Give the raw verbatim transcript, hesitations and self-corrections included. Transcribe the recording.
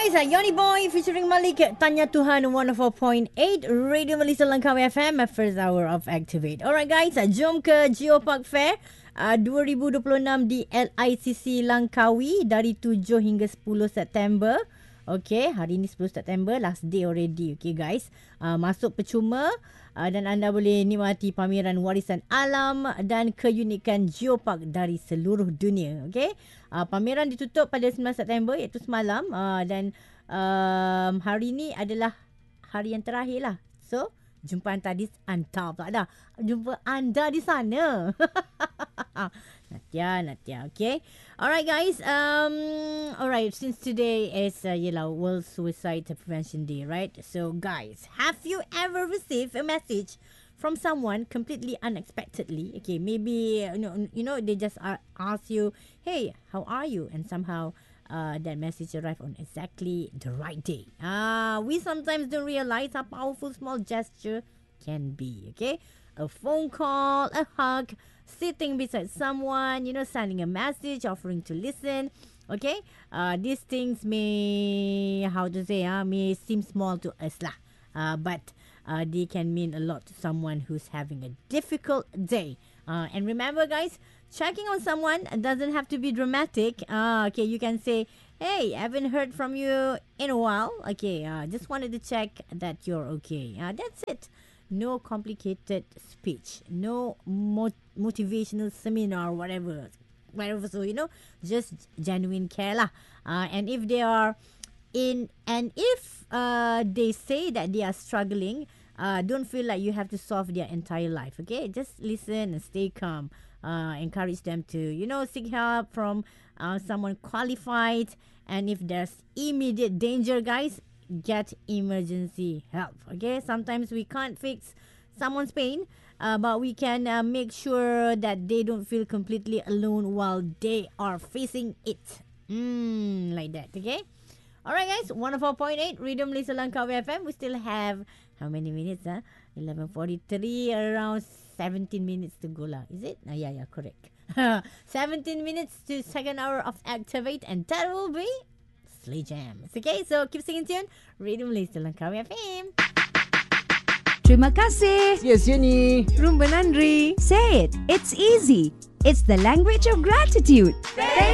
guys, uh, Yoni Boy featuring Malik, Tanya Tuhan one oh four point eight Radio Malaysia Langkawi F M, first hour of Activate. Alright guys, uh, jom ke Geopark Fair uh, dua ribu dua puluh enam di L I C C Langkawi dari tujuh hingga sepuluh September. Okay, hari ni sepuluh September, last day already. Okay guys, uh, masuk percuma uh, dan anda boleh nikmati pameran warisan alam dan keunikan geopark dari seluruh dunia. Okay, uh, pameran ditutup pada sembilan September iaitu semalam uh, dan um, hari ni adalah hari yang terakhir lah. So, jumpa anda di anda tak ada. Jumpa anda di sana. Natia, Natia, okay. Alright guys, um, alright, since today is, uh, you know, World Suicide Prevention Day, right? So guys, have you ever received a message from someone completely unexpectedly? Okay, maybe, you know, you know they just uh, ask you, hey, how are you? And somehow uh, that message arrived on exactly the right day. Uh, we sometimes don't realize how powerful small gesture can be, okay? A phone call, a hug, sitting beside someone, you know, sending a message, offering to listen. Okay, uh, these things may, how to say, uh, may seem small to us lah, uh, but uh, they can mean a lot to someone who's having a difficult day. Uh, and remember, guys, checking on someone doesn't have to be dramatic. Uh, okay, you can say, hey, haven't heard from you in a while. Okay, uh, just wanted to check that you're okay. Uh, that's it. No complicated speech, no mo- motivational seminar, whatever, whatever. So you know, just genuine care lah. Uh, and if they are in, and if uh, they say that they are struggling, uh, don't feel like you have to solve their entire life. Okay, just listen and stay calm. Uh, encourage them to, you know, seek help from uh, someone qualified. And if there's immediate danger, guys, get emergency help. Okay, sometimes we can't fix someone's pain, uh, but we can uh, make sure that they don't feel completely alone while they are facing it. Mm, like that. Okay, alright guys, one oh four point eight Radio Malaysia Langkawi F M. We still have how many minutes? Huh? eleven forty-three, around seventeen minutes to go lah. Is it? Uh, yeah, yeah, correct. seventeen minutes to second hour of Activate, and that will be Slay Jams. Okay, so keep singing tune. Radio Malaysia Langkawi F M. Terima kasih. Yes, Yeni. Rumba Nandri. Say it. It's easy. It's the language of gratitude. Thank